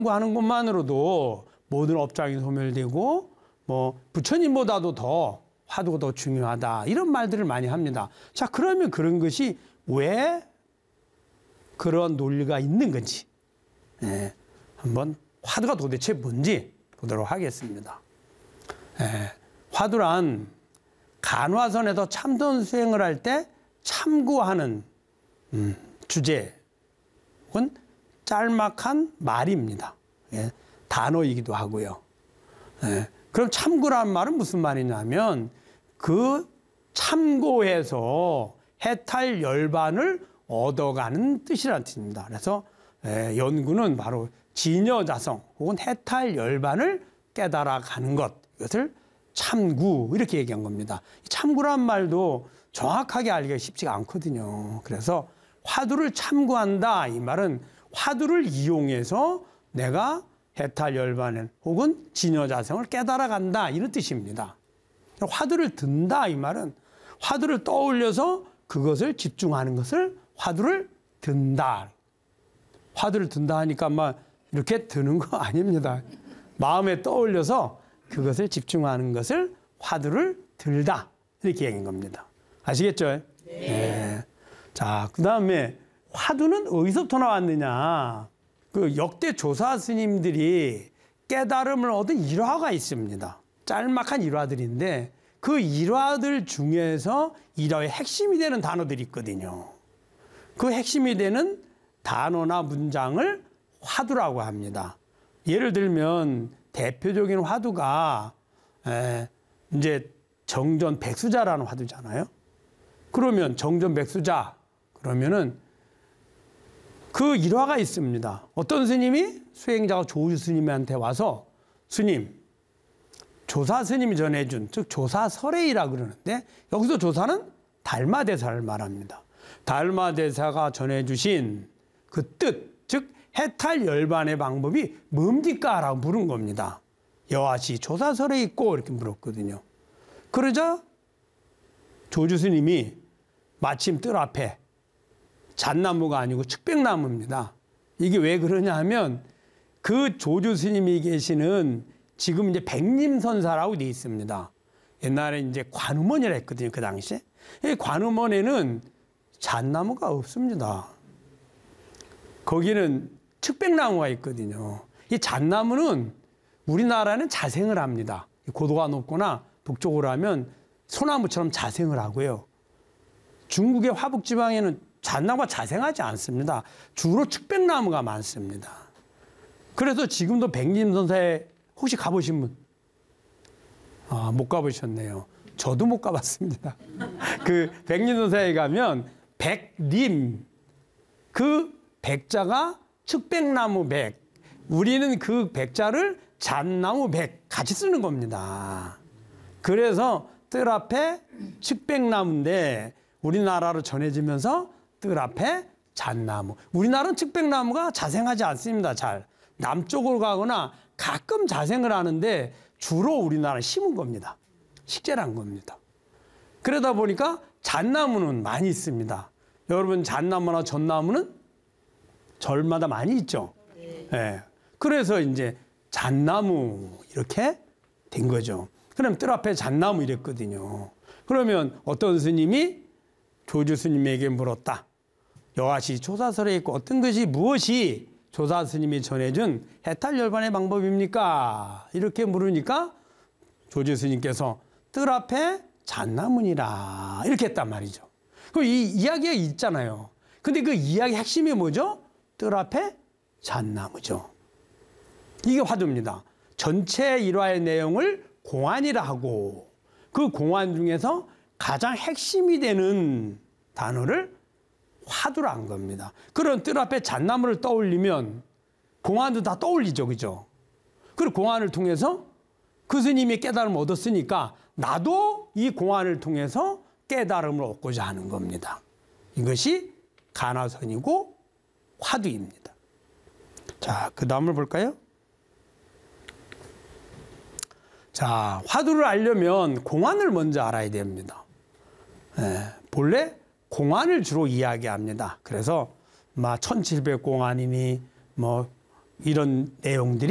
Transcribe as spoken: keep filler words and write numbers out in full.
하는 것만으로도 모든 업장이 소멸되고 뭐 부처님보다도 더 화두가 더 중요하다 이런 말들을 많이 합니다. 자, 그러면 그런 것이 왜 그런 논리가 있는 건지 예, 한번 화두가 도대체 뭔지 보도록 하겠습니다. 예, 화두란 간화선에서 참선 수행을 할 때 참고하는 음, 주제 혹은 짤막한 말입니다. 예, 단어이기도 하고요. 예, 그럼 참고란 말은 무슨 말이냐면 그 참고해서 해탈 열반을 얻어가는 뜻이라는 뜻입니다. 그래서 예, 연구는 바로 진여자성 혹은 해탈 열반을 깨달아가는 것, 이것을 참구 이렇게 얘기한 겁니다. 참구란 말도 정확하게 알기가 쉽지가 않거든요. 그래서 화두를 참구한다 이 말은 화두를 이용해서 내가 해탈 열반을 혹은 진여자성을 깨달아간다 이런 뜻입니다. 화두를 든다 이 말은 화두를 떠올려서 그것을 집중하는 것을 화두를 든다. 화두를 든다 하니까 막 이렇게 드는 거 아닙니다. 마음에 떠올려서 그것을 집중하는 것을 화두를 들다 이렇게 얘기한 겁니다. 아시겠죠? 네. 네. 자, 그 다음에 화두는 어디서부터 나왔느냐? 그 역대 조사 스님들이 깨달음을 얻은 일화가 있습니다. 짤막한 일화들인데 그 일화들 중에서 일화의 핵심이 되는 단어들이 있거든요. 그 핵심이 되는 단어나 문장을 화두라고 합니다. 예를 들면 대표적인 화두가 에, 이제 정전 백수자라는 화두잖아요. 그러면 정전 백수자 그러면은 그 일화가 있습니다. 어떤 스님이 수행자가 조주 스님한테 와서 스님, 조사 스님이 전해준 즉 조사설해이라 그러는데 여기서 조사는 달마대사를 말합니다. 달마대사가 전해주신 그 뜻, 즉 해탈 열반의 방법이 뭡니까? 라고 물은 겁니다. 여하시 조사설에 있고 이렇게 물었거든요. 그러자 조주 스님이 마침 뜰 앞에 잣나무가 아니고 측백나무입니다. 이게 왜 그러냐 하면 그 조주 스님이 계시는 지금 이제 백림선사라고 되어 있습니다. 옛날에 이제 관음원이라 했거든요. 그 당시에. 이 관음원에는 잣나무가 없습니다. 거기는 측백나무가 있거든요. 이 잣나무는 우리나라는 자생을 합니다. 고도가 높거나 북쪽으로 하면 소나무처럼 자생을 하고요. 중국의 화북지방에는 잣나무가 자생하지 않습니다. 주로 측백나무가 많습니다. 그래서 지금도 백림선사에 혹시 가보신 분? 아, 못 가보셨네요. 저도 못 가봤습니다. 그 백림선사에 가면 백림, 그 백자가 측백나무 백, 우리는 그 백자를 잣나무 백 같이 쓰는 겁니다. 그래서 뜰 앞에 측백나무인데 우리나라로 전해지면서 뜰 앞에 잣나무. 우리나라는 측백나무가 자생하지 않습니다. 잘. 남쪽으로 가거나 가끔 자생을 하는데 주로 우리나라는 심은 겁니다. 식재란 겁니다. 그러다 보니까 잣나무는 많이 있습니다. 여러분 잣나무나 전나무는 절마다 많이 있죠. 네. 네. 그래서 이제 잣나무 이렇게 된 거죠. 그럼 뜰 앞에 잣나무 이랬거든요. 그러면 어떤 스님이 조주 스님에게 물었다. 여하시 조사설에 있고 어떤 것이 무엇이 조사 스님이 전해준 해탈 열반의 방법입니까? 이렇게 물으니까 조주 스님께서 뜰 앞에 잣나무니라 이렇게 했단 말이죠. 그럼 이 이야기가 있잖아요. 근데 그 이야기 핵심이 뭐죠? 뜰 앞에 잣나무죠. 이게 화두입니다. 전체 일화의 내용을 공안이라 하고 그 공안 중에서 가장 핵심이 되는 단어를 화두라 한 겁니다. 그런 뜰 앞에 잣나무를 떠올리면 공안도 다 떠올리죠. 그죠? 그리고 공안을 통해서 그 스님이 깨달음을 얻었으니까 나도 이 공안을 통해서 깨달음을 얻고자 하는 겁니다. 이것이 간화선이고 화두입니다. 자, 그 다음을 볼까요? 자, 화두를 알려면 공안을 먼저 알아야 됩니다. 예, 본래 공안을 주로 이야기합니다. 그래서 막 천칠백 공안이니 뭐 이런 내용들이